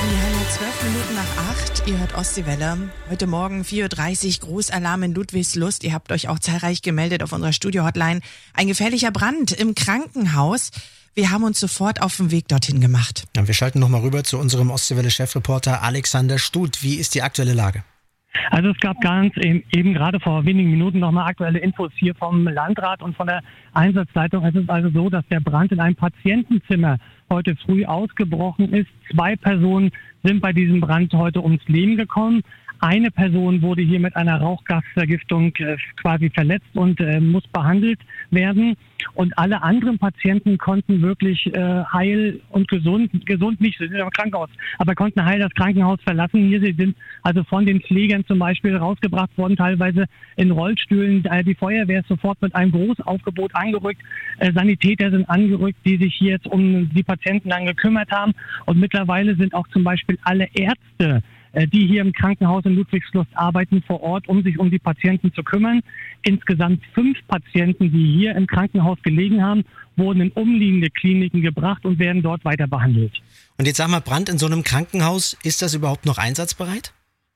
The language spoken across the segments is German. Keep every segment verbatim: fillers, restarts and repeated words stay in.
Wir haben jetzt zwölf Minuten nach acht. Ihr hört Ostseewelle. Heute Morgen vier Uhr dreißig, Großalarm in Ludwigslust. Ihr habt euch auch zahlreich gemeldet auf unserer Studio-Hotline. Ein gefährlicher Brand im Krankenhaus. Wir haben uns sofort auf den Weg dorthin gemacht. Ja, wir schalten nochmal rüber zu unserem Ostseewelle-Chefreporter Alexander Stut. Wie ist die aktuelle Lage? Also es gab ganz eben, eben gerade vor wenigen Minuten nochmal aktuelle Infos hier vom Landrat und von der Einsatzleitung. Es ist also so, dass der Brand in einem Patientenzimmer heute früh ausgebrochen ist. Zwei Personen sind bei diesem Brand heute ums Leben gekommen. Eine Person wurde hier mit einer Rauchgasvergiftung äh, quasi verletzt und äh, muss behandelt werden. Und alle anderen Patienten konnten wirklich äh, heil und gesund, gesund nicht, sie sind im Krankenhaus, aber konnten heil das Krankenhaus verlassen. Hier sie sind also von den Pflegern zum Beispiel rausgebracht worden, teilweise in Rollstühlen. Äh, die Feuerwehr ist sofort mit einem Großaufgebot angerückt. Äh, Sanitäter sind angerückt, die sich hier jetzt um die Patienten dann gekümmert haben. Und mittlerweile sind auch zum Beispiel alle Ärzte, die hier im Krankenhaus in Ludwigslust arbeiten, vor Ort, um sich um die Patienten zu kümmern. Insgesamt fünf Patienten, die hier im Krankenhaus gelegen haben, wurden in umliegende Kliniken gebracht und werden dort weiter behandelt. Und jetzt sag mal, Brand in so einem Krankenhaus, ist das überhaupt noch einsatzbereit?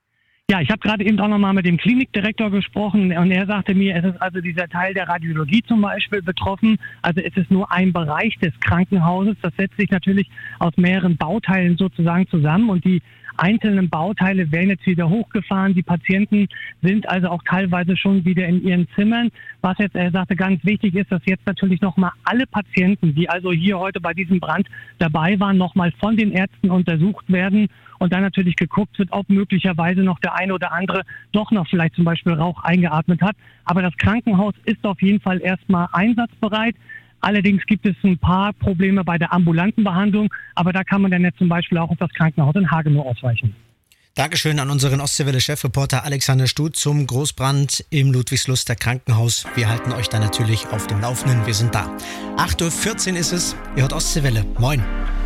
Ja, ich habe gerade eben auch nochmal mit dem Klinikdirektor gesprochen und er sagte mir, es ist also dieser Teil der Radiologie zum Beispiel betroffen. Also es ist nur ein Bereich des Krankenhauses. Das setzt sich natürlich aus mehreren Bauteilen sozusagen zusammen und die einzelnen Bauteile werden jetzt wieder hochgefahren. Die Patienten sind also auch teilweise schon wieder in ihren Zimmern. Was jetzt, er sagte, ganz wichtig ist, dass jetzt natürlich nochmal alle Patienten, die also hier heute bei diesem Brand dabei waren, nochmal von den Ärzten untersucht werden und dann natürlich geguckt wird, ob möglicherweise noch der eine oder andere doch noch vielleicht zum Beispiel Rauch eingeatmet hat. Aber das Krankenhaus ist auf jeden Fall erstmal einsatzbereit. Allerdings gibt es ein paar Probleme bei der ambulanten Behandlung, aber da kann man dann jetzt zum Beispiel auch auf das Krankenhaus in Hagenow ausweichen. Dankeschön an unseren Ostseewelle-Chefreporter Alexander Stut zum Großbrand im Ludwigsluster Krankenhaus. Wir halten euch da natürlich auf dem Laufenden. Wir sind da. acht Uhr vierzehn ist es. Ihr hört Ostseewelle. Moin.